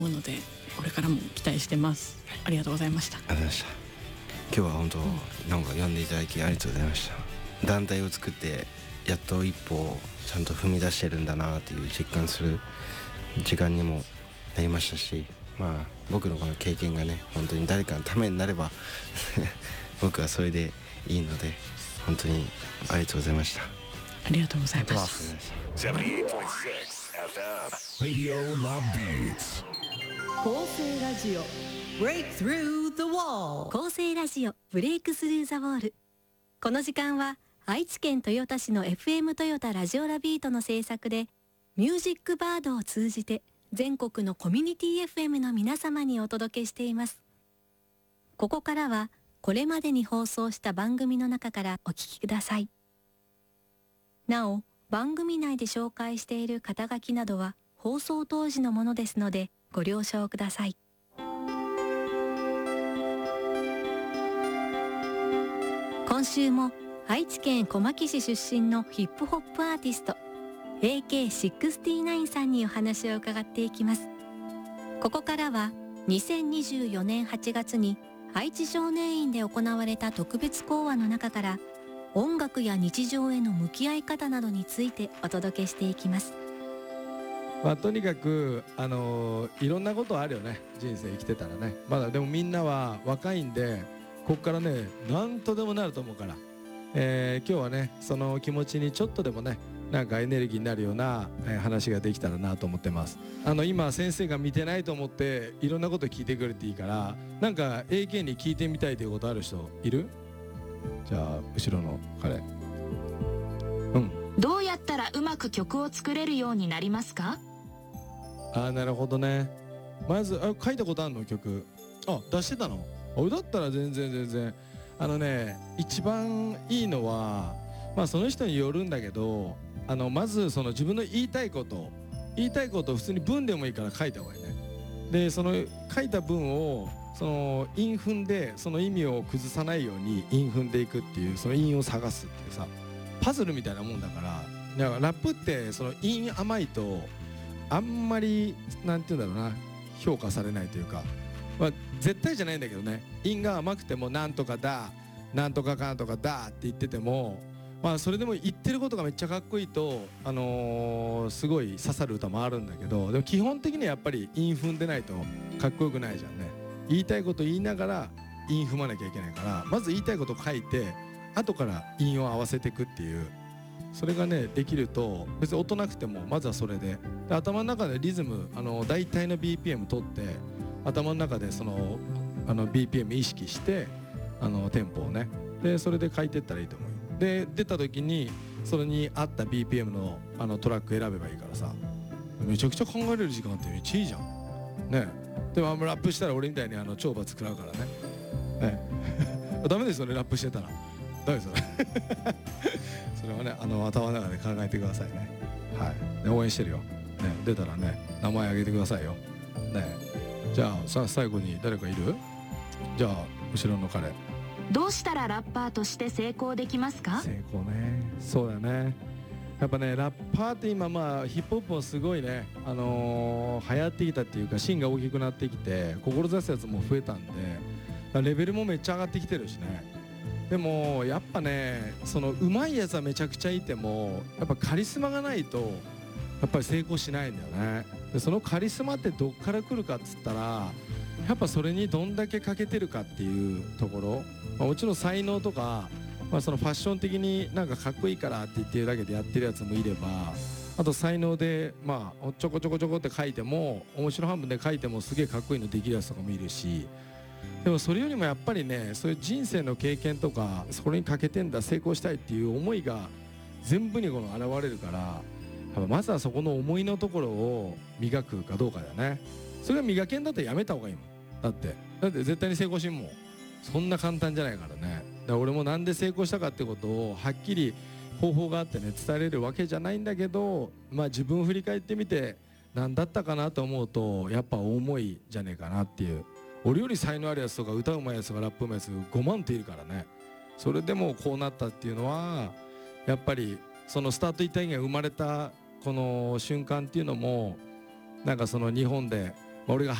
思うので、これからも期待してます。ありがとうございました。 ありがとうございました。今日は本当、なんか呼んでいただきありがとうございました。団体を作ってやっと一歩をちゃんと踏み出してるんだなっていう実感する時間にもなりましたし、まあ僕のこの経験がね、本当に誰かのためになれば僕はそれでいいので、本当にありがとうございました。 ありがとうございました。 78.6 FM Radio Love Beats 構成ラジオ Break Through the Wall 構成ラジオブレイクスルーザウォール。この時間は愛知県豊田市の FM トヨタラジオラビートの制作で、ミュージックバードを通じて全国のコミュニティ FM の皆様にお届けしています。ここからはこれまでに放送した番組の中からお聞きください。なお、番組内で紹介している肩書きなどは放送当時のものですのでご了承ください。今週も愛知県小牧市出身のヒップホップアーティスト AK69 さんにお話を伺っていきます。ここからは2024年8月に愛知少年院で行われた特別講話の中から音楽や日常への向き合い方などについてお届けしていきます。 とにかくいろんなことあるよね、人生生きてたらね。まだでもみんなは若いんで、こっからね何とでもなると思うから、今日はねその気持ちにちょっとでもねなんかエネルギーになるような、話ができたらなと思ってます。今先生が見てないと思っていろんなこと聞いてくれていいから、なんか AK に聞いてみたいということある人いる？じゃあ後ろの彼。 どうやったらうまく曲を作れるようになりますか？ なるほどね。まず書いたことあるの？曲出してたの？だったら全然一番いいのは、その人によるんだけど、まずその自分の言いたいことを普通に文でもいいから書いた方がいいね。でその書いた文をその韻踏んで、その意味を崩さないように韻踏んでいくっていう、その韻を探すっていうさ、パズルみたいなもんだから。だからラップってその韻甘いとあんまりなんていうんだろうな、評価されないというか、絶対じゃないんだけどね、韻が甘くてもなんとかだなんとかかんとかだって言ってても、それでも言ってることがめっちゃかっこいいと、すごい刺さる歌もあるんだけど、でも基本的にはやっぱり韻踏んでないとかっこよくないじゃんね。言いたいこと言いながら韻踏まなきゃいけないから、まず言いたいこと書いて後から韻を合わせていくっていう、それがねできると別に音なくてもまずはそれで、頭の中でリズム大体の BPM 取って頭の中でそのBPM 意識してテンポをね、でそれで書いてったらいいと思うよ。で出た時にそれに合った BPM のトラック選べばいいからさ、めちゃくちゃ考えれる時間ってめっちゃいいじゃんね。でもラップしたら俺みたいに懲罰食らうからね。ダメですよね、ラップしてたらダメですよねそれはね頭の中で考えてくださいね。はい、で応援してるよ、ね、出たらね名前あげてくださいよ、ね。じゃあ最後に誰かいる？じゃあ後ろの彼。 どうしたらラッパーとして成功できますか？ 成功ね、そうだね。やっぱねラッパーって今ヒップホップもすごいね、流行ってきたっていうか、芯が大きくなってきて志すやつも増えたんで、レベルもめっちゃ上がってきてるしね。でもやっぱねその上手いやつはめちゃくちゃいても、やっぱカリスマがないとやっぱり成功しないんだよね。でそのカリスマってどっから来るかっつったら、やっぱそれにどんだけ欠けてるかっていうところ、もちろん才能とか、そのファッション的になんかかっこいいからって言ってるだけでやってるやつもいれば、あと才能でちょこちょこちょこって書いても、面白半分で書いてもすげえかっこいいのできるやつとかもいるし、でもそれよりもやっぱりね、そういう人生の経験とか、それに欠けてんだ、成功したいっていう思いが全部に現れるから、やっぱまずはそこの思いのところを磨くかどうかだよね。それが磨けんだったらやめた方がいいもん。だって絶対に成功しんもん。そんな簡単じゃないからね。だから俺もなんで成功したかってことをはっきり方法があってね伝えれるわけじゃないんだけど、自分を振り返ってみて何だったかなと思うと、やっぱ重いじゃねえかなっていう。俺より才能あるやつとか歌うまいやつとかラップうまいやつ5万っているからね。それでもこうなったっていうのは、やっぱりそのスタート一体が生まれたこの瞬間っていうのも、なんかその日本で俺が